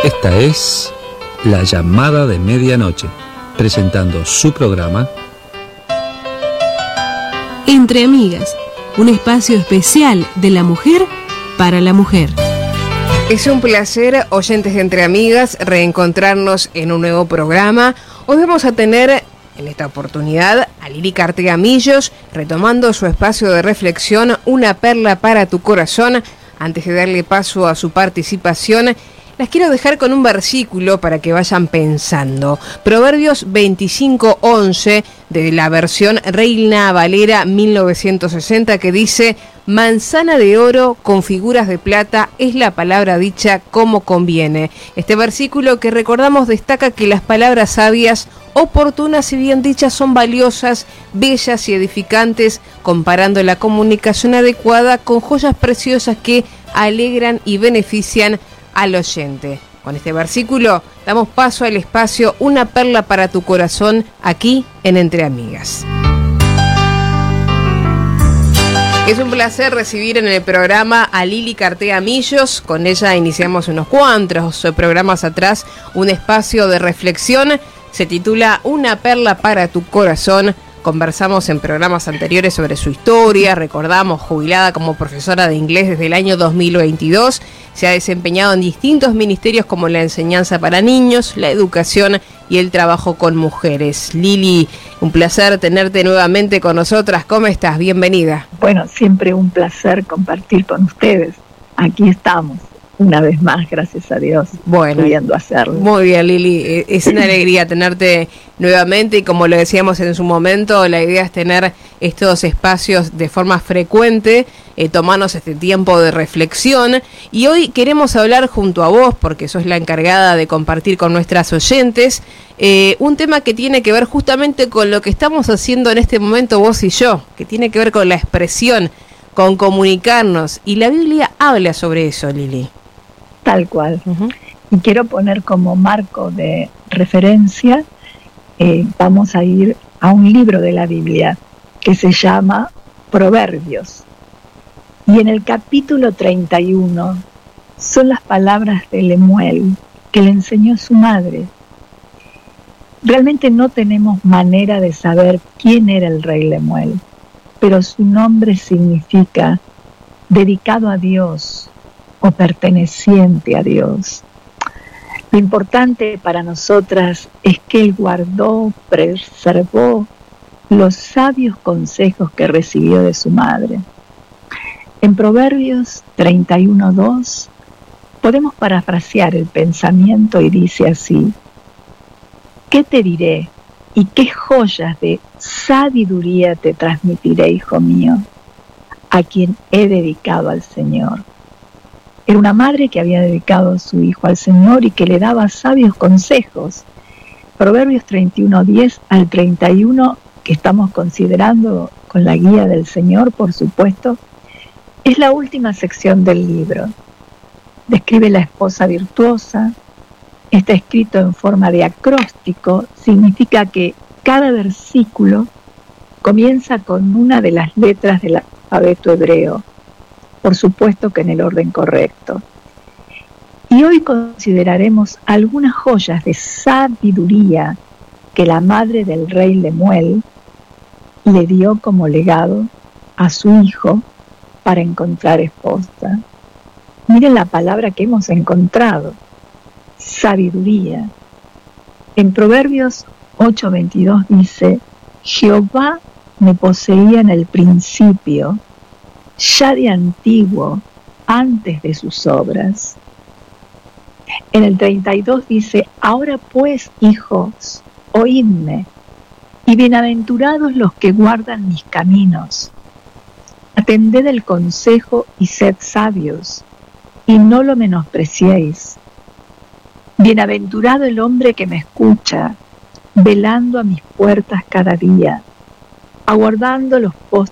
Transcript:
Esta es La Llamada de Medianoche, presentando su programa Entre Amigas, un espacio especial de la mujer para la mujer. Es un placer, oyentes de Entre Amigas, reencontrarnos en un nuevo programa. Hoy vamos a tener en esta oportunidad a Lili Cartea Millos, retomando su espacio de reflexión, Una perla para tu corazón. Antes de darle paso a su participación, las quiero dejar con un versículo para que vayan pensando. Proverbios 25:11 de la versión Reina Valera 1960, que dice: manzana de oro con figuras de plata es la palabra dicha como conviene. Este versículo que recordamos destaca que las palabras sabias, oportunas y bien dichas son valiosas, bellas y edificantes, comparando la comunicación adecuada con joyas preciosas que alegran y benefician al oyente. Con este versículo damos paso al espacio Una perla para tu corazón, aquí en Entre Amigas. Es un placer recibir en el programa a Lili Cartea Millos. Con ella iniciamos unos cuantos programas atrás un espacio de reflexión. Se titula Una perla para tu corazón. Conversamos en programas anteriores sobre su historia. Recordamos, jubilada como profesora de inglés desde el año 2022. Se ha desempeñado en distintos ministerios como la enseñanza para niños, la educación y el trabajo con mujeres. Lili, un placer tenerte nuevamente con nosotras. ¿Cómo estás? Bienvenida. Bueno, siempre un placer compartir con ustedes. Aquí estamos. Una vez más, gracias a Dios, pudiendo hacerlo. Muy bien, Lili, es una alegría tenerte nuevamente y como lo decíamos en su momento, la idea es tener estos espacios de forma frecuente, tomarnos este tiempo de reflexión, y hoy queremos hablar junto a vos, porque sos la encargada de compartir con nuestras oyentes, un tema que tiene que ver justamente con lo que estamos haciendo en este momento vos y yo, que tiene que ver con la expresión, con comunicarnos, y la Biblia habla sobre eso, Lili. Tal cual. Uh-huh. Y quiero poner como marco de referencia, vamos a ir a un libro de la Biblia que se llama Proverbios. Y en el capítulo 31 son las palabras de Lemuel que le enseñó su madre. Realmente no tenemos manera de saber quién era el rey Lemuel, pero su nombre significa dedicado a Dios o perteneciente a Dios. Lo importante para nosotras es que él guardó, preservó los sabios consejos que recibió de su madre. En Proverbios 31:2 podemos parafrasear el pensamiento y dice así: ¿qué te diré y qué joyas de sabiduría te transmitiré, hijo mío, a quien he dedicado al Señor? Era una madre que había dedicado a su hijo al Señor y que le daba sabios consejos. Proverbios 31:10 al 31, que estamos considerando con la guía del Señor, por supuesto, es la última sección del libro. Describe la esposa virtuosa. Está escrito en forma de acróstico, significa que cada versículo comienza con una de las letras del alfabeto hebreo. Por supuesto que en el orden correcto. Y hoy consideraremos algunas joyas de sabiduría que la madre del rey Lemuel le dio como legado a su hijo para encontrar esposa. Miren la palabra que hemos encontrado: sabiduría. En Proverbios 8:22 dice: Jehová me poseía en el principio, ya de antiguo, antes de sus obras. En el 32 dice: ahora pues, hijos, oídme, y bienaventurados los que guardan mis caminos. Atended el consejo y sed sabios, y no lo menospreciéis. Bienaventurado el hombre que me escucha, velando a mis puertas cada día, aguardando los postres